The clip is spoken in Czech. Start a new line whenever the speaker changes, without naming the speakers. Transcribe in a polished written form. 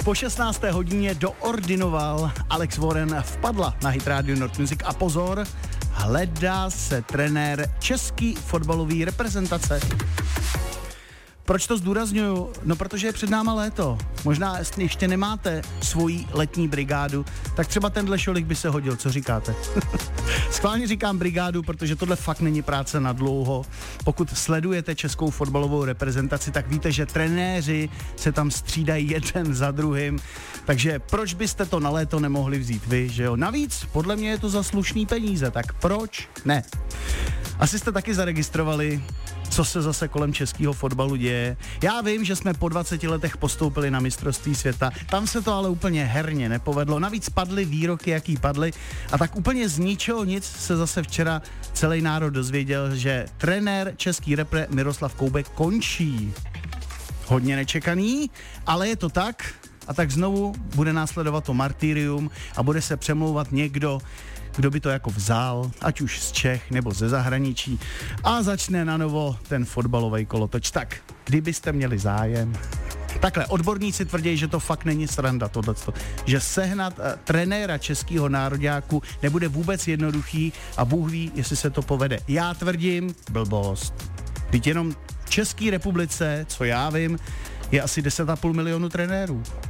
Po 16. hodině doordinoval Alex Warren v Padla na Hit Radio North Music a pozor, hledá se trenér český fotbalový reprezentace. Proč to zdůrazňuju? No, protože je před náma léto. Možná ještě nemáte svoji letní brigádu, tak třeba tenhle šolik by se hodil, co říkáte? Schválně říkám brigádu, protože tohle fakt není práce na dlouho. Pokud sledujete českou fotbalovou reprezentaci, tak víte, že trenéři se tam střídají jeden za druhým, takže proč byste to na léto nemohli vzít vy, že jo? Navíc, podle mě je to za slušný peníze, tak proč ne? Asi jste taky zaregistrovali, co se zase kolem českého fotbalu děje. Já vím, že jsme po 20 letech postoupili na mistrovství světa, tam se to ale úplně herně nepovedlo. Navíc padly výroky, jaký padly, a tak úplně z ničeho nic se zase včera celý národ dozvěděl, že trenér český repre Miroslav Koubek končí. Hodně nečekaný, ale je to tak, a tak znovu bude následovat to martyrium a bude se přemlouvat někdo, kdo by to jako vzal, ať už z Čech nebo ze zahraničí, a začne na novo ten fotbalový kolotoč. Tak, kdybyste měli zájem. Takhle, odborníci tvrdí, že to fakt není sranda tohleto, že sehnat trenéra českého nároďáku nebude vůbec jednoduchý a Bůh ví, jestli se to povede. Já tvrdím, blbost. Vždyť jenom v České republice, co já vím, je asi 10,5 milionu trenérů.